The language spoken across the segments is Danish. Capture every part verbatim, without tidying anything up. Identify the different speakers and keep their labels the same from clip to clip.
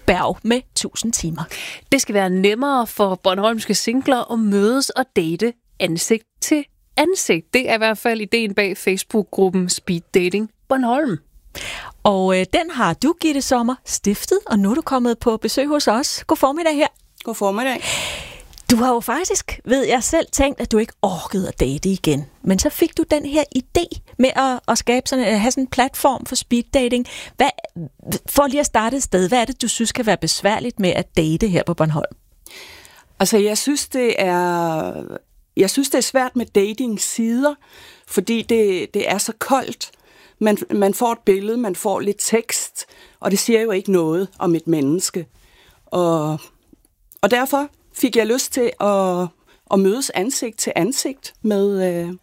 Speaker 1: Berg med tusind timer.
Speaker 2: Det skal være nemmere for bornholmske singler at mødes og date ansigt til ansigt. Det er i hvert fald ideen bag Facebook-gruppen Speed Dating Bornholm.
Speaker 1: Og øh, den har du, Gitte Sommer, stiftet, og nu er du kommet på besøg hos os. God formiddag her.
Speaker 3: God formiddag.
Speaker 1: Du har jo faktisk, ved jeg selv, tænkt, at du ikke orkede at date igen. Men så fik du den her idé med at, at skabe sådan, at have sådan en platform for speed dating. Hvad, for lige at starte et sted, hvad er det, du synes kan være besværligt med at date her på Bornholm?
Speaker 3: Altså, jeg synes, det er, jeg synes, det er svært med dating-sider, fordi det, det er så koldt. Man, man får et billede, man får lidt tekst, og det siger jo ikke noget om et menneske. Og, og derfor fik jeg lyst til at, at mødes ansigt til ansigt med, øh,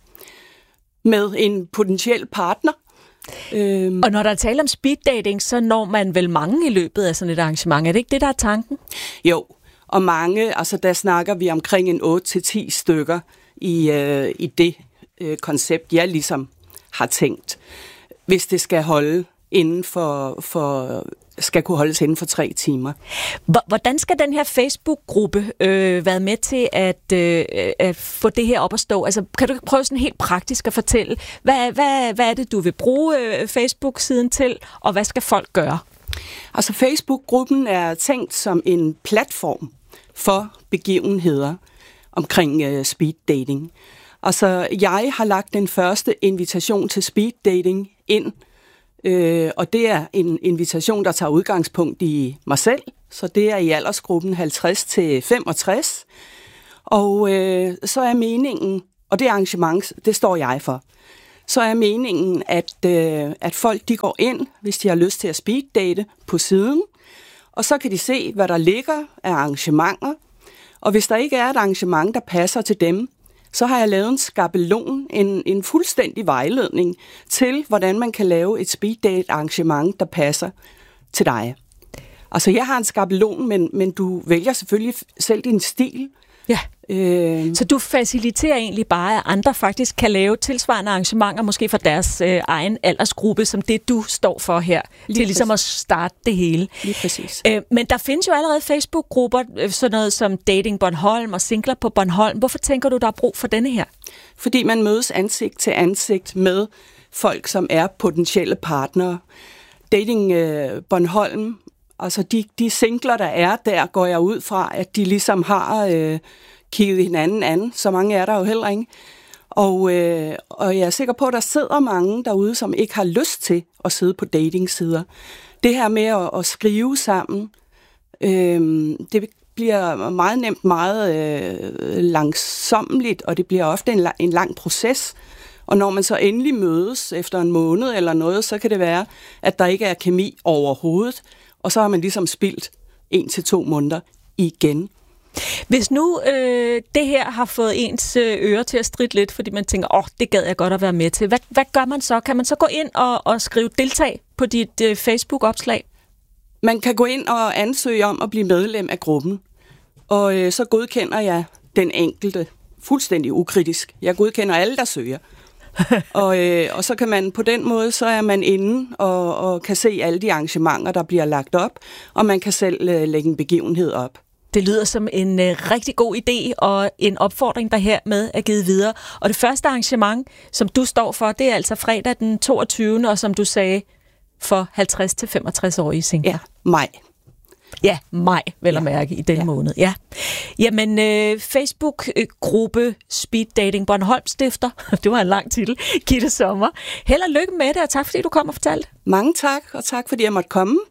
Speaker 3: med en potentiel partner. Øhm.
Speaker 1: Og når der er tale om speed dating, så når man vel mange i løbet af sådan et arrangement. Er det ikke det, der er tanken?
Speaker 3: Jo, og mange, altså der snakker vi omkring en otte til ti stykker i, øh, i det øh, koncept, jeg ligesom har tænkt. Hvis det skal holde inden for, for skal kunne holdes inden for tre timer.
Speaker 1: Hvordan skal den her Facebook-gruppe øh, være med til at, øh, at få det her op at stå? Altså, kan du prøve sådan helt praktisk at fortælle, hvad, hvad, hvad er det, du vil bruge øh, Facebook-siden til, og hvad skal folk gøre?
Speaker 3: Altså, Facebook-gruppen er tænkt som en platform for begivenheder omkring øh, speed dating. Altså, jeg har lagt den første invitation til speed dating ind, øh, og det er en invitation, der tager udgangspunkt i mig selv, så det er i aldersgruppen halvtreds til femogtres. Og øh, så er meningen, og det arrangement, det står jeg for, så er meningen, at, øh, at folk de går ind, hvis de har lyst til at speeddate på siden, og så kan de se, hvad der ligger af arrangementer, og hvis der ikke er et arrangement, der passer til dem, så har jeg lavet en skabelon, en, en fuldstændig vejledning til, hvordan man kan lave et speeddate-arrangement, der passer til dig. Altså, jeg har en skabelon, men, men du vælger selvfølgelig selv din stil.
Speaker 1: Ja, øh. så du faciliterer egentlig bare, at andre faktisk kan lave tilsvarende arrangementer, måske for deres øh, egen aldersgruppe, som det du står for her, Lige til ligesom præcis. At starte det hele.
Speaker 3: Lige præcis.
Speaker 1: Øh, men der findes jo allerede Facebook-grupper, sådan noget som Dating Bornholm og Singler på Bornholm. Hvorfor tænker du, der er brug for denne her?
Speaker 3: Fordi man mødes ansigt til ansigt med folk, som er potentielle partnere. Dating øh, Bornholm, altså de, de singler, der er der, går jeg ud fra, at de ligesom har øh, kigget hinanden an. Så mange er der jo heller ikke. Og, øh, og jeg er sikker på, at der sidder mange derude, som ikke har lyst til at sidde på datingsider. Det her med at, at skrive sammen, øh, det bliver meget nemt meget øh, langsommeligt, og det bliver ofte en, en lang proces. Og når man så endelig mødes efter en måned eller noget, så kan det være, at der ikke er kemi overhovedet, og så har man ligesom spildt en til to måneder igen.
Speaker 1: Hvis nu øh, det her har fået ens ører til at stritte lidt, fordi man tænker, åh, oh, det gad jeg godt at være med til. Hvad, hvad gør man så? Kan man så gå ind og, og skrive deltag på dit øh, Facebook-opslag?
Speaker 3: Man kan gå ind og ansøge om at blive medlem af gruppen, og øh, så godkender jeg den enkelte fuldstændig ukritisk. Jeg godkender alle, der søger. og, øh, og så kan man på den måde, så er man inde og, og kan se alle de arrangementer, der bliver lagt op, og man kan selv øh, lægge en begivenhed op.
Speaker 1: Det lyder som en øh, rigtig god idé og en opfordring, der her med er givet videre. Og det første arrangement, som du står for, det er altså fredag den toogtyvende og som du sagde, for halvtreds til femogtres-årige singler.
Speaker 3: Ja, maj.
Speaker 1: Ja, maj, vel
Speaker 3: ja.
Speaker 1: at mærke, i den
Speaker 3: ja.
Speaker 1: måned. Ja. Jamen, øh, Facebook-gruppe Speed Dating Bornholm stifter, det var en lang titel, Gitte Sommer. Held og lykke med det, og tak fordi du kom og fortalte.
Speaker 3: Mange tak, og tak fordi jeg måtte komme.